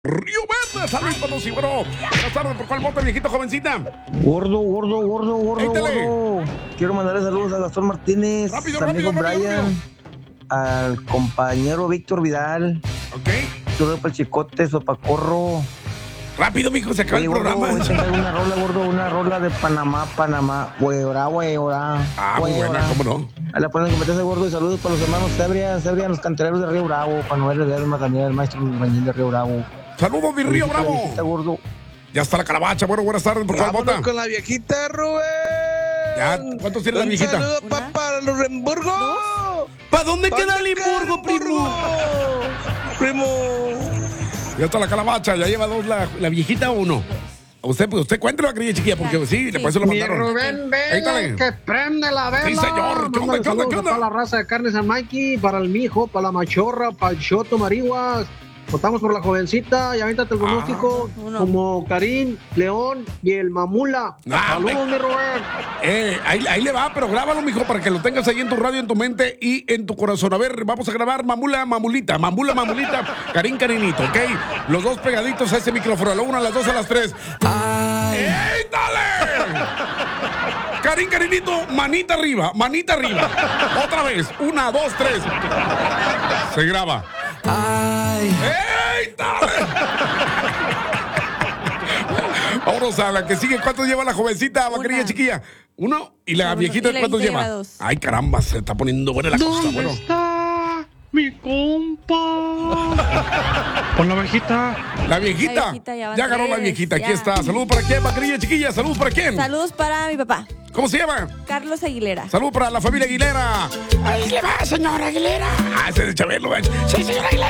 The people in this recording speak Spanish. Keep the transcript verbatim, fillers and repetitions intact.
Río Verde, saludos para los bro. Buenas tardes, ¿por cuál voto, viejito, jovencita? Gordo, gordo, gordo, gordo, Éntale. gordo. Quiero mandarle saludos a Gastón Martínez, Rápido, al amigo rápido, rápido, Brian, al compañero Víctor Vidal, Ok. saludos para el Chicote, Sopacorro. Rápido, mijo, se acaba Oye, el gordo, programa. échame una rola, gordo, una rola de Panamá, Panamá. Güeyora, güeyora. Ah, muy buena, ¿cómo no? Ahí la ponen competencia, gordo, y saludos para los hermanos Sebria, Sebria, los cantereros de Río Bravo, para Noel Ledesma también, el maestro Mañín de Río Bravo. Saludos, mi Río Bravo. Viejita, gordo. Ya está la calabacha. Bueno, buenas tardes, ¿por cuál Vámonos vota? con la viejita, Rubén. Ya, ¿cuántos tiene la Un viejita? saludo pa- para los Limburgo. ¿Para dónde ¿Pa' queda dónde Limburgo, queda primo? Primo. Ya está la calabacha, ya lleva dos la, la viejita o no. Usted, pues usted cuéntelo a querida chiquilla, porque sí, después se lo Mi mandaron. Rubén Éntale. Vela, que prende la vela. Sí, señor. ¿Qué onda, Mándale qué onda, saludos qué a onda? toda la raza de carne San Mikey, para el mijo, para la machorra, para el choto marihuas. Votamos por la jovencita y avéntate el pronóstico uno. como Karim, León y el Mamula. Ah, Saludos, me- mi Rubén. Eh, ahí, ahí le va, pero grábalo, mijo, para que lo tengas ahí en tu radio, en tu mente y en tu corazón. A ver, vamos a grabar Mamula, Mamulita, Mamula, Mamulita, Karim, Karinito, ¿ok? Los dos pegaditos a ese micrófono, a la una, a las dos, a las tres. ¡Ey, dale! Karim, Karinito, manita arriba, manita arriba. Otra vez, una, dos, tres. Se graba. ¡Ey, dale! Vámonos a la que sigue. ¿Cuántos lleva la jovencita, vaquerilla Una. chiquilla? Uno. ¿Y la Uno. viejita Y la cuántos viejita lleva? lleva dos. Ay, caramba, se está poniendo buena la cosa. ¿Dónde Bueno. está mi compa? Con la viejita. La viejita. La viejita ya van ya ganó la tres, viejita. Aquí ya. está. Saludos para quién, vaquerilla chiquilla. Saludos para quién. Saludos para mi papá, ¿Cómo se llama? Carlos Aguilera. Saludos para la familia Aguilera. Ahí le va, señora Aguilera. Ah, ese es de Chabelo. ¿eh? Sí, señora Aguilera.